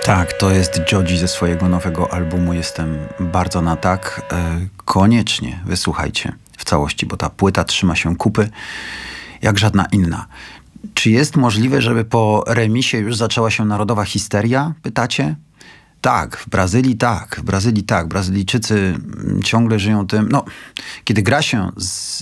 Tak, to jest Joji ze swojego nowego albumu. Jestem bardzo na tak. Koniecznie wysłuchajcie w całości, bo ta płyta trzyma się kupy jak żadna inna. Czy jest możliwe, żeby po remisie już zaczęła się narodowa histeria? Pytacie? Tak, w Brazylii tak. W Brazylii tak. Brazylijczycy ciągle żyją tym. No, kiedy gra się z